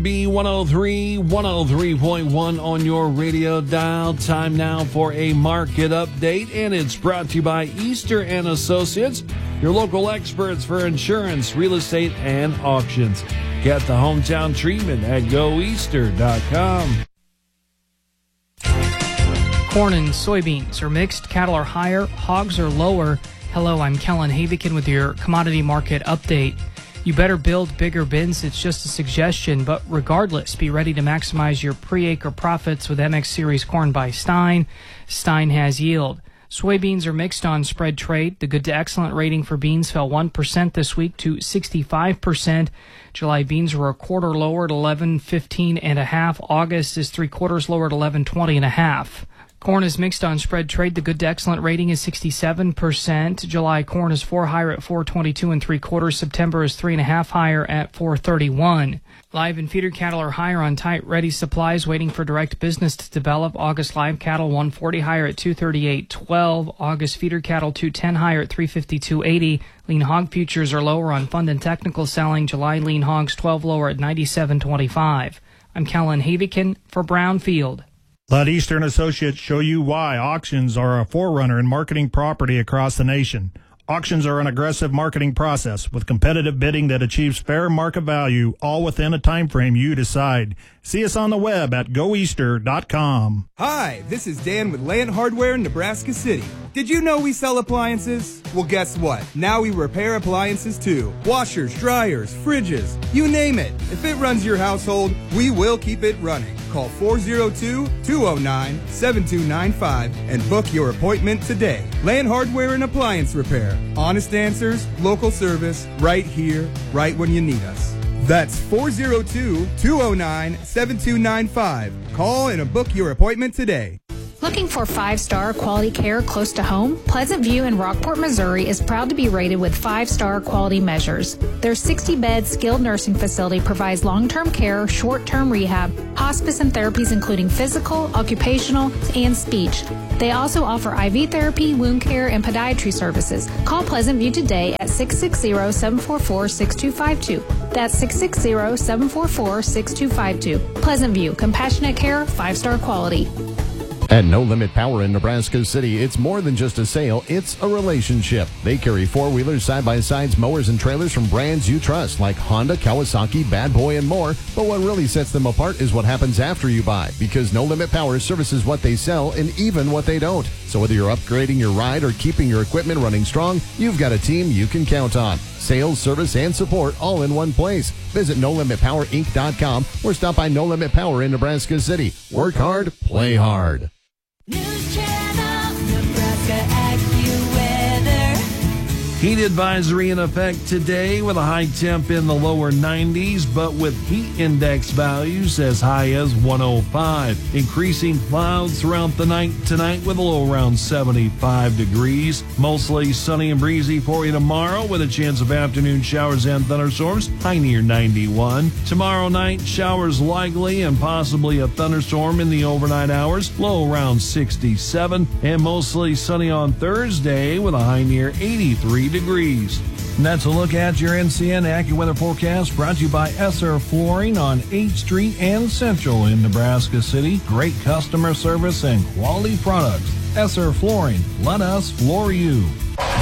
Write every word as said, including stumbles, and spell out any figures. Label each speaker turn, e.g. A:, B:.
A: B one oh three, one oh three point one on your radio dial. Time now for a market update, and it's brought to you by Easter and Associates, your local experts for insurance, real estate, and auctions. Get the hometown treatment at go easter dot com.
B: Corn and soybeans are mixed. Cattle are higher. Hogs are lower. Hello, I'm Kellen Havikin with your commodity market update. You better build bigger bins. It's just a suggestion, but regardless, be ready to maximize your pre-acre profits with M X Series corn by Stein. Stein has yield. Soybeans are mixed on spread trade. The good to excellent rating for beans fell one percent this week to sixty-five percent. July beans were a quarter lower at eleven fifteen and a half. August is three quarters lower at eleven twenty and a half. Corn is mixed on spread trade. The good to excellent rating is sixty-seven percent. July corn is four higher at four twenty-two and three quarters. September is three and a half higher at four thirty-one. Live and feeder cattle are higher on tight ready supplies, waiting for direct business to develop. August live cattle one forty higher at two thirty-eight twelve. August feeder cattle two ten higher at three fifty-two eighty. Lean hog futures are lower on fund and technical selling. July lean hogs twelve lower at ninety-seven twenty-five. I'm Kellen Havikin for Brownfield.
C: Let Eastern Associates show you why auctions are a forerunner in marketing property across the nation. Auctions are an aggressive marketing process with competitive bidding that achieves fair market value, all within a time frame you decide. See us on the web at go easter dot com.
D: Hi, this is Dan with Land Hardware in Nebraska City. Did you know we sell appliances? Well, guess what? Now we repair appliances too. Washers, dryers, fridges, you name it. If it runs your household, we will keep it running. Call four oh two, two oh nine, seven two nine five and book your appointment today. Land Hardware and Appliance Repair. Honest answers, local service, right here, right when you need us. That's four oh two, two oh nine, seven two nine five. Call and book your appointment today.
E: Looking for five-star quality care close to home? Pleasant View in Rockport, Missouri is proud to be rated with five-star quality measures. Their sixty-bed skilled nursing facility provides long-term care, short-term rehab, hospice and therapies including physical, occupational, and speech. They also offer I V therapy, wound care, and podiatry services. Call Pleasant View today at six six zero, seven four four, six two five two. That's six six zero, seven four four, six two five two. Pleasant View, compassionate care, five-star quality.
F: At No Limit Power in Nebraska City, it's more than just a sale, it's a relationship. They carry four-wheelers, side-by-sides, mowers, and trailers from brands you trust, like Honda, Kawasaki, Bad Boy, and more. But what really sets them apart is what happens after you buy, because No Limit Power services what they sell and even what they don't. So whether you're upgrading your ride or keeping your equipment running strong, you've got a team you can count on. Sales, service, and support all in one place. Visit no limit power inc dot com or stop by No Limit Power in Nebraska City. Work hard, play hard.
G: News Channel, Nebraska AccuWeather.
A: Heat advisory in effect today with a high temp in the lower nineties, but with heat index values as high as one oh five. Increasing clouds throughout the night tonight with a low around seventy-five degrees. Mostly sunny and breezy for you tomorrow with a chance of afternoon showers and thunderstorms, high near ninety-one. Tomorrow night, showers likely and possibly a thunderstorm in the overnight hours, low around sixty-seven. And mostly sunny on Thursday with a high near eighty-three degrees. And that's a look at your N C N AccuWeather forecast, brought to you by Esser Flooring on eighth Street and Central in Nebraska City. Great customer service and quality products. Esser Flooring, let us floor you.